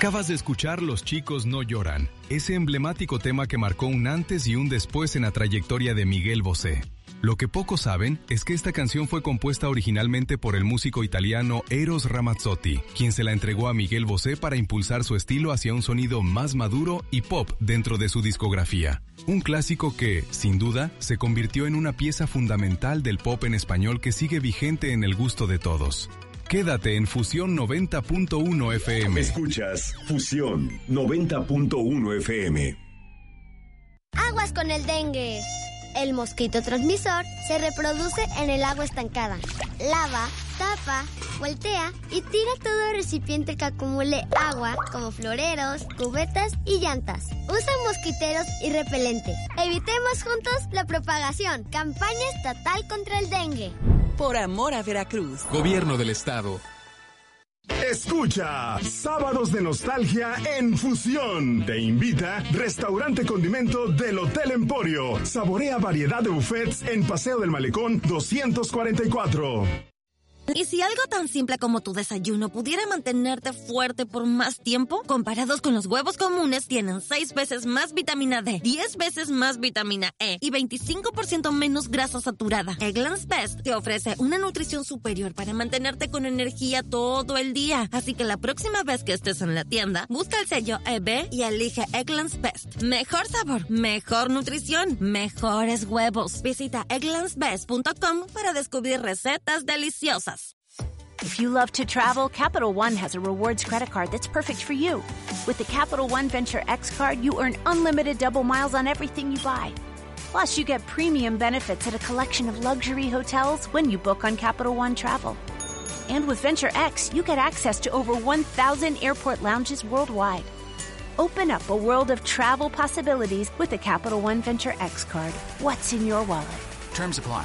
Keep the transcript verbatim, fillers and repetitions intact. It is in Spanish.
Acabas de escuchar Los chicos no lloran, ese emblemático tema que marcó un antes y un después en la trayectoria de Miguel Bosé. Lo que pocos saben es que esta canción fue compuesta originalmente por el músico italiano Eros Ramazzotti, quien se la entregó a Miguel Bosé para impulsar su estilo hacia un sonido más maduro y pop dentro de su discografía. Un clásico que, sin duda, se convirtió en una pieza fundamental del pop en español que sigue vigente en el gusto de todos. Quédate en Fusión noventa punto uno F M. Escuchas Fusión noventa punto uno F M. Aguas con el dengue. El mosquito transmisor se reproduce en el agua estancada. Lava, tapa, voltea y tira todo recipiente que acumule agua, como floreros, cubetas y llantas. Usa mosquiteros y repelente. Evitemos juntos la propagación. Campaña estatal contra el dengue. Por amor a Veracruz. Gobierno del Estado. Escucha Sábados de Nostalgia en Fusión. Te invita Restaurante Condimento del Hotel Emporio. Saborea variedad de buffets en Paseo del Malecón doscientos cuarenta y cuatro. ¿Y si algo tan simple como tu desayuno pudiera mantenerte fuerte por más tiempo? Comparados con los huevos comunes, tienen seis veces más vitamina D, diez veces más vitamina E y veinticinco por ciento menos grasa saturada. Eggland's Best te ofrece una nutrición superior para mantenerte con energía todo el día. Así que la próxima vez que estés en la tienda, busca el sello E B y elige Eggland's Best. Mejor sabor, mejor nutrición, mejores huevos. Visita egglands best punto com para descubrir recetas deliciosas. If you love to travel, Capital One has a rewards credit card that's perfect for you. With the Capital One Venture X card, you earn unlimited double miles on everything you buy. Plus, you get premium benefits at a collection of luxury hotels when you book on Capital One Travel. And with Venture X, you get access to over one thousand airport lounges worldwide. Open up a world of travel possibilities with the Capital One Venture X card. What's in your wallet? Terms apply.